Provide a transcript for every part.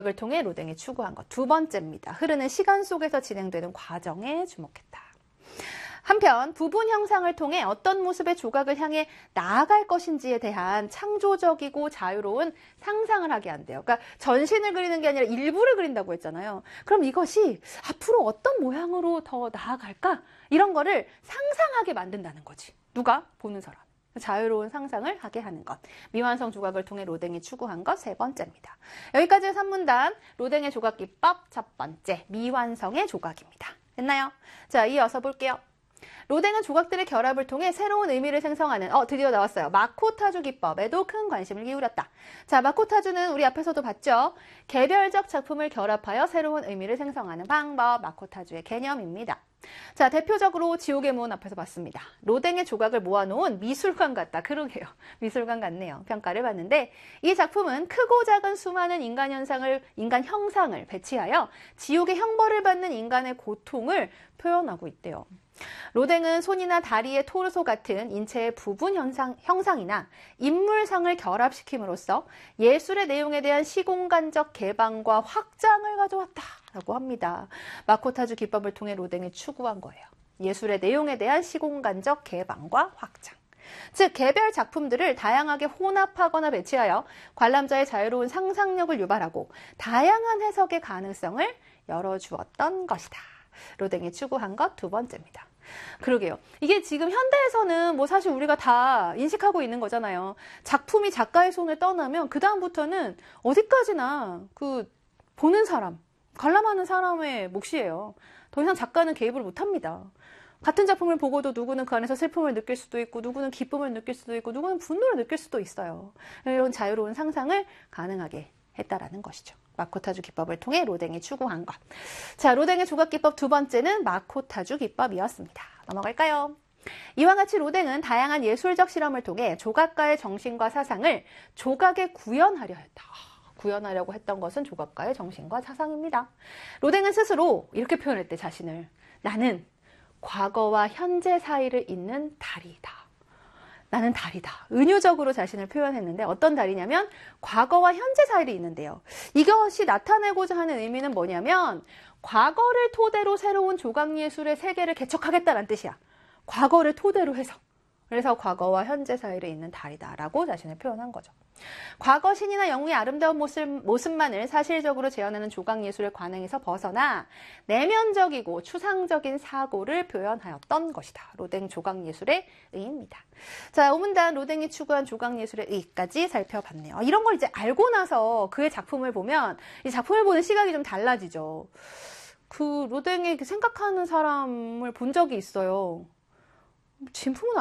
을 통해 로댕이 추구한 것. 두 번째입니다. 흐르는 시간 속에서 진행되는 과정에 주목했다. 한편 부분 형상을 통해 어떤 모습의 조각을 향해 나아갈 것인지에 대한 창조적이고 자유로운 상상을 하게 한대요. 그러니까 전신을 그리는 게 아니라 일부를 그린다고 했잖아요. 그럼 이것이 앞으로 어떤 모양으로 더 나아갈까? 이런 거를 상상하게 만든다는 거지. 누가? 보는 사람. 자유로운 상상을 하게 하는 것. 미완성 조각을 통해 로댕이 추구한 것 세 번째입니다. 여기까지 3문단 로댕의 조각 기법 첫 번째 미완성의 조각입니다. 됐나요? 자, 이어서 볼게요. 로댕은 조각들의 결합을 통해 새로운 의미를 생성하는 드디어 나왔어요. 마코타주 기법에도 큰 관심을 기울였다. 자, 마코타주는 우리 앞에서도 봤죠. 개별적 작품을 결합하여 새로운 의미를 생성하는 방법, 마코타주의 개념입니다. 자, 대표적으로 지옥의 문 앞에서 봤습니다. 로댕의 조각을 모아놓은 미술관 같다. 그러게요. 미술관 같네요. 평가를 받는데 이 작품은 크고 작은 수많은 인간 형상을 배치하여 지옥의 형벌을 받는 인간의 고통을 표현하고 있대요. 로댕은 손이나 다리의 토르소 같은 인체의 부분 형상이나 인물상을 결합시킴으로써 예술의 내용에 대한 시공간적 개방과 확장을 가져왔다라고 합니다. 마코타주 기법을 통해 로댕이 추구한 거예요. 예술의 내용에 대한 시공간적 개방과 확장. 즉 개별 작품들을 다양하게 혼합하거나 배치하여 관람자의 자유로운 상상력을 유발하고 다양한 해석의 가능성을 열어주었던 것이다. 로댕이 추구한 것 두 번째입니다. 그러게요. 이게 지금 현대에서는 뭐 사실 우리가 다 인식하고 있는 거잖아요. 작품이 작가의 손을 떠나면 그 다음부터는 어디까지나 그 보는 사람, 관람하는 사람의 몫이에요. 더 이상 작가는 개입을 못합니다. 같은 작품을 보고도 누구는 그 안에서 슬픔을 느낄 수도 있고 누구는 기쁨을 느낄 수도 있고 누구는 분노를 느낄 수도 있어요. 이런 자유로운 상상을 가능하게 했다라는 것이죠. 마코타주 기법을 통해 로댕이 추구한 것. 자, 로댕의 조각 기법 두 번째는 마코타주 기법이었습니다. 넘어갈까요? 이와 같이 로댕은 다양한 예술적 실험을 통해 조각가의 정신과 사상을 조각에 구현하려 했다. 구현하려고 했던 것은 조각가의 정신과 사상입니다. 로댕은 스스로 이렇게 표현했대, 자신을. 나는 과거와 현재 사이를 잇는 다리이다. 나는 다리다. 은유적으로 자신을 표현했는데 어떤 다리냐면 과거와 현재 사이를 잇는데요. 이것이 나타내고자 하는 의미는 뭐냐면 과거를 토대로 새로운 조각예술의 세계를 개척하겠다는 뜻이야. 과거를 토대로 해서. 그래서 과거와 현재 사이를 잇는 다리다라고 자신을 표현한 거죠. 과거 신이나 영웅의 아름다운 모습만을 사실적으로 재현하는 조각예술의 관행에서 벗어나 내면적이고 추상적인 사고를 표현하였던 것이다. 로댕 조각예술의 의의입니다. 자, 5문단 로댕이 추구한 조각예술의 의의까지 살펴봤네요. 이런 걸 이제 알고 나서 그의 작품을 보면 이 작품을 보는 시각이 좀 달라지죠. 그 로댕이 생각하는 사람을 본 적이 있어요. 진품은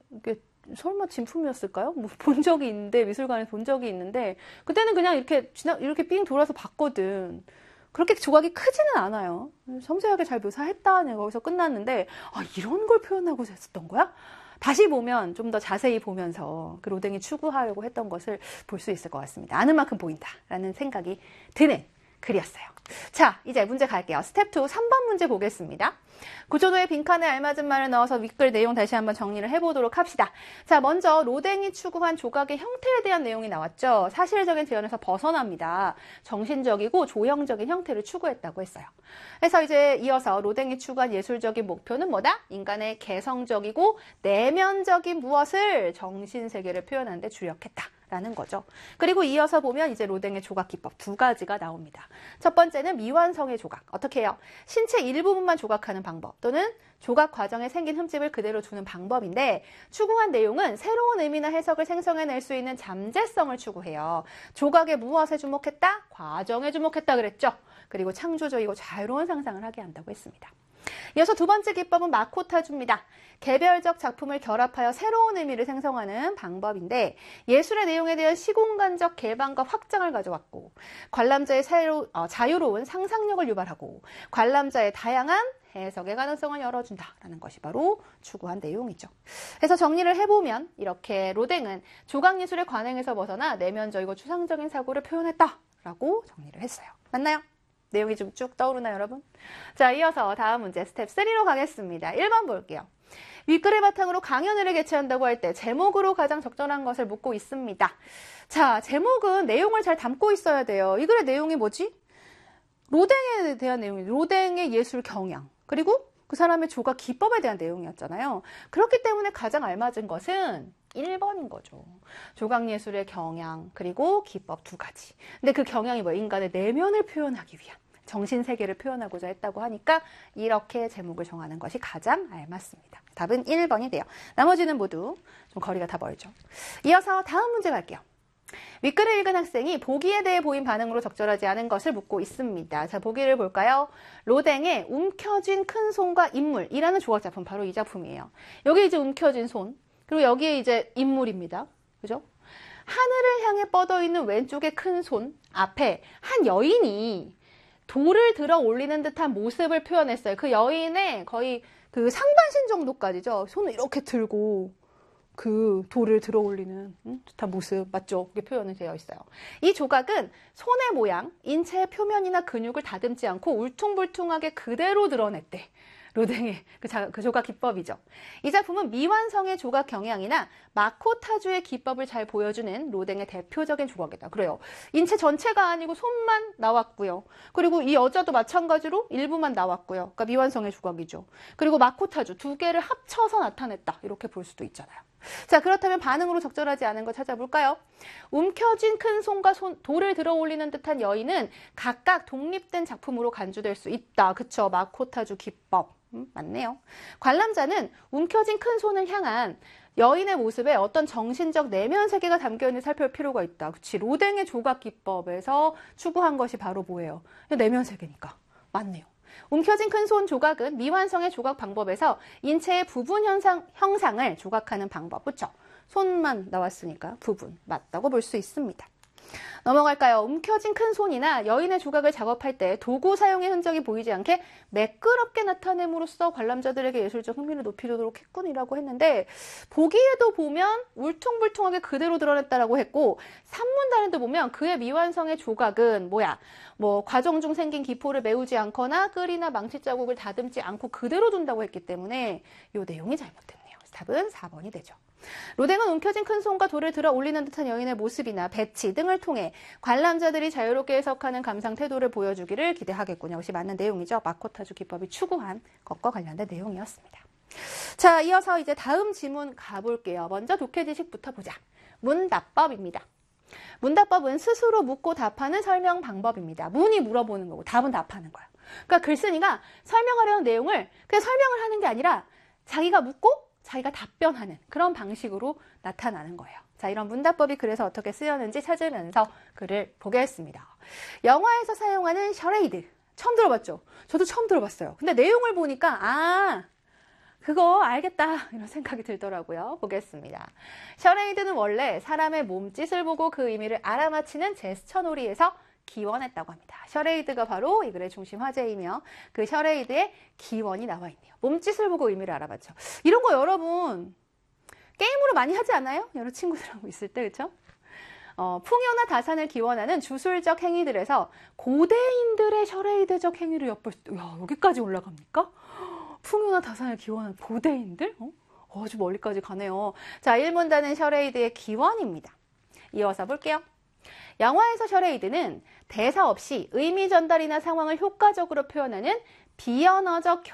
설마 진품이었을까요? 뭐 본 적이 있는데, 미술관에서 본 적이 있는데, 그때는 그냥 이렇게 삥 돌아서 봤거든. 그렇게 조각이 크지는 않아요. 섬세하게 잘 묘사했다는 거기서 끝났는데, 이런 걸 표현하고 했었던 거야? 다시 보면, 좀 더 자세히 보면서 그 로댕이 추구하려고 했던 것을 볼 수 있을 것 같습니다. 아는 만큼 보인다라는 생각이 드는 글이었어요. 자, 이제 문제 갈게요. 스텝 2, 3번 문제 보겠습니다. 구조도의 빈칸에 알맞은 말을 넣어서 윗글 내용 다시 한번 정리를 해보도록 합시다. 자, 먼저 로댕이 추구한 조각의 형태에 대한 내용이 나왔죠. 사실적인 재현에서 벗어납니다. 정신적이고 조형적인 형태를 추구했다고 했어요. 그래서 이제 이어서 로댕이 추구한 예술적인 목표는 뭐다? 인간의 개성적이고 내면적인 무엇을 정신세계를 표현하는 데 주력했다. 라는 거죠. 그리고 이어서 보면 이제 로댕의 조각 기법 두 가지가 나옵니다. 첫 번째는 미완성의 조각. 어떻게 해요? 신체 일부분만 조각하는 방법 또는 조각 과정에 생긴 흠집을 그대로 두는 방법인데 추구한 내용은 새로운 의미나 해석을 생성해낼 수 있는 잠재성을 추구해요. 조각의 무엇에 주목했다? 과정에 주목했다 그랬죠. 그리고 창조적이고 자유로운 상상을 하게 한다고 했습니다. 이어서 두 번째 기법은 마코타주입니다. 개별적 작품을 결합하여 새로운 의미를 생성하는 방법인데 예술의 내용에 대한 시공간적 개방과 확장을 가져왔고 관람자의 자유로운 상상력을 유발하고 관람자의 다양한 해석의 가능성을 열어준다라는 것이 바로 추구한 내용이죠. 그래서 정리를 해보면 이렇게 로댕은 조각예술의 관행에서 벗어나 내면적이고 추상적인 사고를 표현했다라고 정리를 했어요. 맞나요? 내용이 좀 쭉 떠오르나요, 여러분? 자, 이어서 다음 문제 스텝 3로 가겠습니다. 1번 볼게요. 윗글을 바탕으로 강연회를 개최한다고 할 때 제목으로 가장 적절한 것을 묻고 있습니다. 자, 제목은 내용을 잘 담고 있어야 돼요. 이 글의 내용이 뭐지? 로댕에 대한 내용이에요. 로댕의 예술 경향, 그리고 그 사람의 조각 기법에 대한 내용이었잖아요. 그렇기 때문에 가장 알맞은 것은 1번인 거죠. 조각예술의 경향, 그리고 기법 두 가지. 근데 그 경향이 뭐 인간의 내면을 표현하기 위한 정신세계를 표현하고자 했다고 하니까 이렇게 제목을 정하는 것이 가장 알맞습니다. 답은 1번이 돼요. 나머지는 모두 좀 거리가 다 멀죠. 이어서 다음 문제 갈게요. 윗글을 읽은 학생이 보기에 대해 보인 반응으로 적절하지 않은 것을 묻고 있습니다. 자, 보기를 볼까요? 로댕의 움켜쥔 큰 손과 인물이라는 조각 작품, 바로 이 작품이에요. 여기 이제 움켜쥔 손, 그리고 여기에 이제 인물입니다. 그죠? 하늘을 향해 뻗어 있는 왼쪽의 큰 손 앞에 한 여인이 돌을 들어 올리는 듯한 모습을 표현했어요. 그 여인의 거의 그 상반신 정도까지죠. 손을 이렇게 들고 그 돌을 들어 올리는 듯한 모습 맞죠? 그게 표현이 되어 있어요. 이 조각은 손의 모양, 인체의 표면이나 근육을 다듬지 않고 울퉁불퉁하게 그대로 드러냈대. 로댕의 그 조각 기법이죠. 이 작품은 미완성의 조각 경향이나 마코타주의 기법을 잘 보여주는 로댕의 대표적인 조각이다. 그래요. 인체 전체가 아니고 손만 나왔고요. 그리고 이 여자도 마찬가지로 일부만 나왔고요. 그러니까 미완성의 조각이죠. 그리고 마코타주 두 개를 합쳐서 나타냈다. 이렇게 볼 수도 있잖아요. 자, 그렇다면 반응으로 적절하지 않은 거 찾아볼까요? 움켜쥔 큰 손과 돌을 들어 올리는 듯한 여인은 각각 독립된 작품으로 간주될 수 있다. 그쵸? 마코타주 기법. 맞네요. 관람자는 움켜진 큰 손을 향한 여인의 모습에 어떤 정신적 내면 세계가 담겨있는지 살펴볼 필요가 있다. 그치? 로댕의 조각 기법에서 추구한 것이 바로 뭐예요? 내면 세계니까. 맞네요. 움켜진 큰 손 조각은 미완성의 조각 방법에서 인체의 부분 형상을 조각하는 방법. 그쵸? 손만 나왔으니까 부분 맞다고 볼 수 있습니다. 넘어갈까요? 움켜진 큰 손이나 여인의 조각을 작업할 때 도구 사용의 흔적이 보이지 않게 매끄럽게 나타냄으로써 관람자들에게 예술적 흥미를 높이도록 했군이라고 했는데, 보기에도 보면 울퉁불퉁하게 그대로 드러냈다라고 했고, 산문단에도 보면 그의 미완성의 조각은 뭐 과정 중 생긴 기포를 메우지 않거나 끌이나 망치 자국을 다듬지 않고 그대로 둔다고 했기 때문에 이 내용이 잘못됐네요. 답은 4번이 되죠. 로댕은 움켜진 큰 손과 돌을 들어 올리는 듯한 여인의 모습이나 배치 등을 통해 관람자들이 자유롭게 해석하는 감상 태도를 보여주기를 기대하겠군요. 이것이 맞는 내용이죠. 마코타주 기법이 추구한 것과 관련된 내용이었습니다. 자, 이어서 이제 다음 지문 가볼게요. 먼저 독해지식부터 보자. 문답법입니다. 문답법은 스스로 묻고 답하는 설명 방법입니다. 문이 물어보는 거고 답은 답하는 거예요. 그러니까 글쓴이가 설명하려는 내용을 그냥 설명을 하는 게 아니라 자기가 묻고 자기가 답변하는 그런 방식으로 나타나는 거예요. 자, 이런 문답법이 그래서 어떻게 쓰였는지 찾으면서 글을 보겠습니다. 영화에서 사용하는 셔레이드. 처음 들어봤죠? 저도 처음 들어봤어요. 근데 내용을 보니까 그거 알겠다 이런 생각이 들더라고요. 보겠습니다. 셔레이드는 원래 사람의 몸짓을 보고 그 의미를 알아맞히는 제스처 놀이에서 기원했다고 합니다. 셔레이드가 바로 이 글의 중심 화제이며 그 셔레이드의 기원이 나와 있네요. 몸짓을 보고 의미를 알아맞혀. 이런 거 여러분 게임으로 많이 하지 않아요? 여러 친구들하고 있을 때, 그렇죠? 풍요나 다산을 기원하는 주술적 행위들에서 고대인들의 셔레이드적 행위를 엿볼 수, 여기까지 올라갑니까? 풍요나 다산을 기원하는 고대인들? 아주 멀리까지 가네요. 자, 1문단은 셔레이드의 기원입니다. 이어서 볼게요. 영화에서 셔레이드는 대사 없이 의미 전달이나 상황을 효과적으로 표현하는 비언어적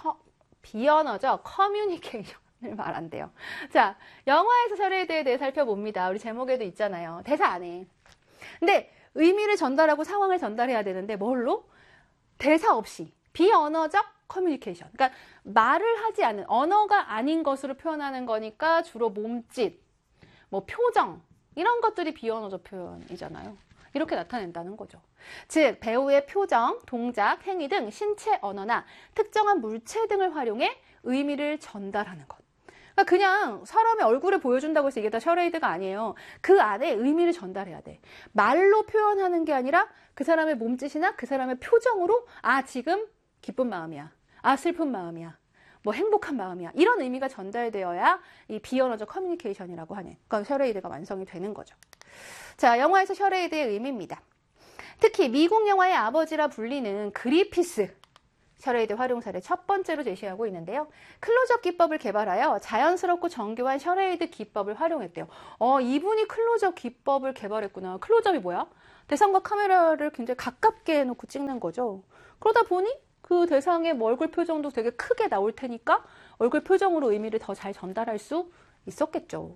커뮤니케이션을 말한대요. 자, 영화에서 셔레이드에 대해 살펴봅니다. 우리 제목에도 있잖아요. 대사 안에. 근데 의미를 전달하고 상황을 전달해야 되는데 뭘로? 대사 없이 비언어적 커뮤니케이션. 그러니까 말을 하지 않는 언어가 아닌 것으로 표현하는 거니까 주로 몸짓, 뭐 표정 이런 것들이 비언어적 표현이잖아요. 이렇게 나타낸다는 거죠. 즉 배우의 표정, 동작, 행위 등 신체 언어나 특정한 물체 등을 활용해 의미를 전달하는 것. 그러니까 그냥 사람의 얼굴을 보여준다고 해서 이게 다 셔레이드가 아니에요. 그 안에 의미를 전달해야 돼. 말로 표현하는 게 아니라 그 사람의 몸짓이나 그 사람의 표정으로 지금 기쁜 마음이야. 슬픈 마음이야. 뭐 행복한 마음이야. 이런 의미가 전달되어야 이 비언어적 커뮤니케이션이라고 하는 그러니까 셔레이드가 완성이 되는 거죠. 자, 영화에서 셔레이드의 의미입니다. 특히 미국 영화의 아버지라 불리는 그리피스. 셔레이드 활용 사례 첫 번째로 제시하고 있는데요. 클로즈업 기법을 개발하여 자연스럽고 정교한 셔레이드 기법을 활용했대요. 이분이 클로즈업 기법을 개발했구나. 클로즈업이 뭐야? 대상과 카메라를 굉장히 가깝게 해놓고 찍는 거죠. 그러다 보니 그 대상의 얼굴 표정도 되게 크게 나올 테니까 얼굴 표정으로 의미를 더 잘 전달할 수 있었겠죠.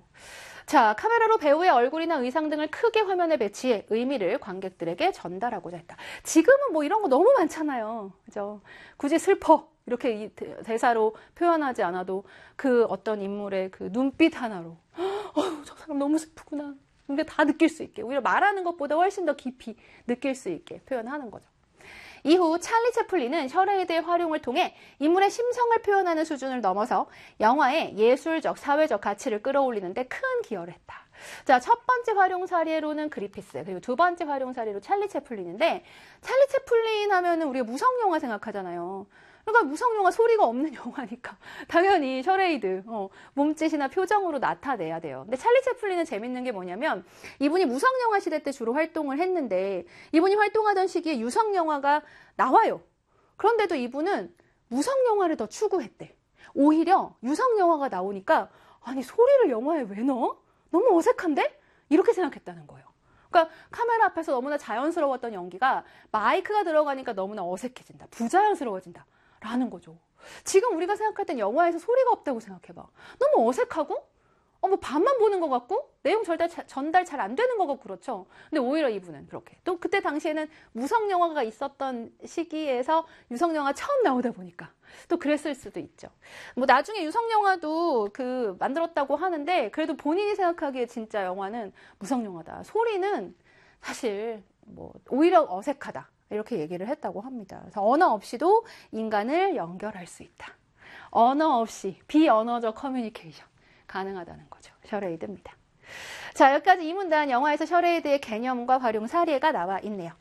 자, 카메라로 배우의 얼굴이나 의상 등을 크게 화면에 배치해 의미를 관객들에게 전달하고자 했다. 지금은 뭐 이런 거 너무 많잖아요. 그죠? 굳이 슬퍼 이렇게 이 대사로 표현하지 않아도 그 어떤 인물의 그 눈빛 하나로 저 사람 너무 슬프구나. 이게 다 느낄 수 있게, 오히려 말하는 것보다 훨씬 더 깊이 느낄 수 있게 표현하는 거죠. 이후 찰리 채플린은 셔레이드의 활용을 통해 인물의 심성을 표현하는 수준을 넘어서 영화의 예술적, 사회적 가치를 끌어올리는데 큰 기여를 했다. 자, 첫 번째 활용 사례로는 그리피스, 그리고 두 번째 활용 사례로 찰리 채플린인데, 찰리 채플린 하면은 우리가 무성영화 생각하잖아요. 그러니까 무성영화 소리가 없는 영화니까 당연히 셔레이드, 몸짓이나 표정으로 나타내야 돼요. 근데 찰리 채플린은 재밌는 게 뭐냐면, 이분이 무성영화 시대 때 주로 활동을 했는데 이분이 활동하던 시기에 유성영화가 나와요. 그런데도 이분은 무성영화를 더 추구했대. 오히려 유성영화가 나오니까 아니 소리를 영화에 왜 넣어? 너무 어색한데? 이렇게 생각했다는 거예요. 그러니까 카메라 앞에서 너무나 자연스러웠던 연기가 마이크가 들어가니까 너무나 어색해진다. 부자연스러워진다. 라는 거죠. 지금 우리가 생각할 땐 영화에서 소리가 없다고 생각해봐. 너무 어색하고, 뭐 반만 보는 것 같고, 내용 전달 잘 안 되는 것 같고, 그렇죠. 근데 오히려 이분은 그렇게. 또 그때 당시에는 무성영화가 있었던 시기에서 유성영화 처음 나오다 보니까 또 그랬을 수도 있죠. 뭐 나중에 유성영화도 만들었다고 하는데, 그래도 본인이 생각하기에 진짜 영화는 무성영화다. 소리는 사실 오히려 어색하다. 이렇게 얘기를 했다고 합니다. 그래서 언어 없이도 인간을 연결할 수 있다. 언어 없이 비언어적 커뮤니케이션 가능하다는 거죠. 셔레이드입니다. 자, 여기까지 이 문단 영화에서 셔레이드의 개념과 활용 사례가 나와 있네요.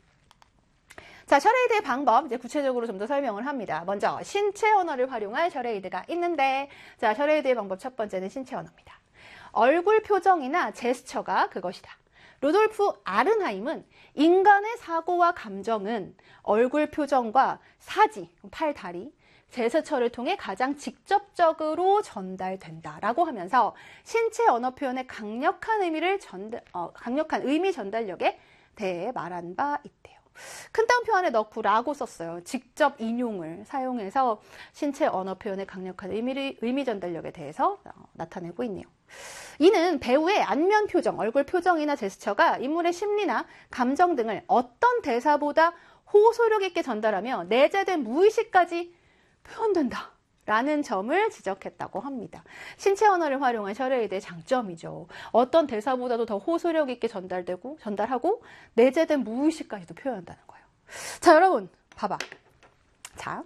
자, 셔레이드의 방법 이제 구체적으로 좀 더 설명을 합니다. 먼저 신체 언어를 활용한 셔레이드가 있는데, 자, 셔레이드의 방법 첫 번째는 신체 언어입니다. 얼굴 표정이나 제스처가 그것이다. 루돌프 아른하임은 인간의 사고와 감정은 얼굴 표정과 사지, 팔, 다리, 제스처를 통해 가장 직접적으로 전달된다라고 하면서 신체 언어 표현의 강력한 의미 전달력에 대해 말한 바 있대요. 큰 따옴표 안에 넣고 라고 썼어요. 직접 인용을 사용해서 신체 언어 표현의 강력한 의미 전달력에 대해서 나타내고 있네요. 이는 배우의 안면 표정, 얼굴 표정이나 제스처가 인물의 심리나 감정 등을 어떤 대사보다 호소력 있게 전달하며 내재된 무의식까지 표현된다 라는 점을 지적했다고 합니다. 신체 언어를 활용한 셔레이드의 장점이죠. 어떤 대사보다도 더 호소력 있게 전달하고 내재된 무의식까지도 표현한다는 거예요. 자, 여러분 봐봐. 자,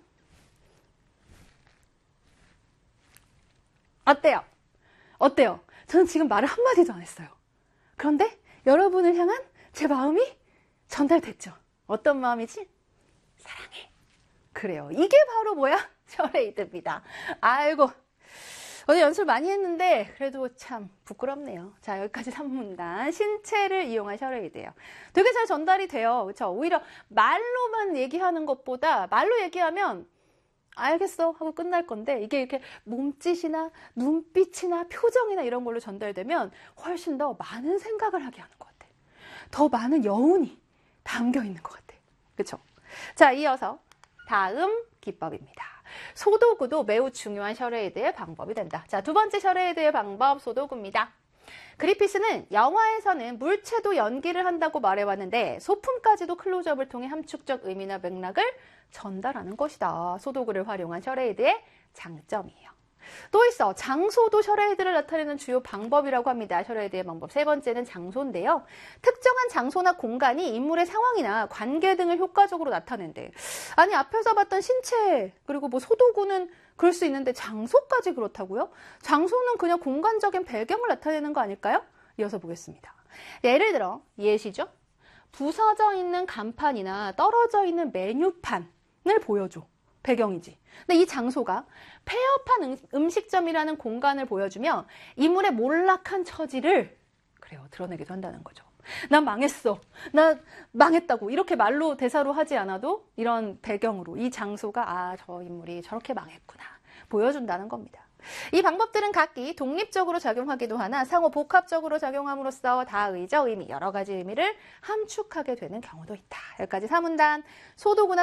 어때요? 저는 지금 말을 한마디도 안 했어요. 그런데 여러분을 향한 제 마음이 전달됐죠. 어떤 마음이지? 사랑해. 그래요. 이게 바로 뭐야? 셔레이드입니다. 아이고, 오늘 연습 많이 했는데 그래도 참 부끄럽네요. 자, 여기까지 3문단. 신체를 이용한 셔레이드예요. 되게 잘 전달이 돼요. 그렇죠? 오히려 말로만 얘기하는 것보다 말로 얘기하면 알겠어 하고 끝날 건데, 이게 이렇게 몸짓이나 눈빛이나 표정이나 이런 걸로 전달되면 훨씬 더 많은 생각을 하게 하는 것 같아. 더 많은 여운이 담겨 있는 것 같아. 그렇죠? 자, 이어서 다음 기법입니다. 소도구도 매우 중요한 셔레이드의 방법이 된다. 자, 두 번째 셔레이드의 방법, 소도구입니다. 그리피스는 영화에서는 물체도 연기를 한다고 말해왔는데 소품까지도 클로즈업을 통해 함축적 의미나 맥락을 전달하는 것이다. 소도구를 활용한 셔레이드의 장점이에요. 또 있어. 장소도 셔레이드를 나타내는 주요 방법이라고 합니다. 셔레이드의 방법 세 번째는 장소인데요. 특정한 장소나 공간이 인물의 상황이나 관계 등을 효과적으로 나타낸대. 아니, 앞에서 봤던 신체 그리고 소도구는 그럴 수 있는데 장소까지 그렇다고요? 장소는 그냥 공간적인 배경을 나타내는 거 아닐까요? 이어서 보겠습니다. 예를 들어, 예시죠? 부서져 있는 간판이나 떨어져 있는 메뉴판을 보여줘. 배경이지. 근데 이 장소가 폐업한 음식점이라는 공간을 보여주며 인물의 몰락한 처지를 드러내기도 한다는 거죠. 난 망했어. 나 망했다고. 이렇게 말로 대사로 하지 않아도 이런 배경으로 이 장소가 저 인물이 저렇게 망했구나. 보여준다는 겁니다. 이 방법들은 각기 독립적으로 작용하기도 하나 상호 복합적으로 작용함으로써 다의적 의미, 여러 가지 의미를 함축하게 되는 경우도 있다. 여기까지 3문단 소도구나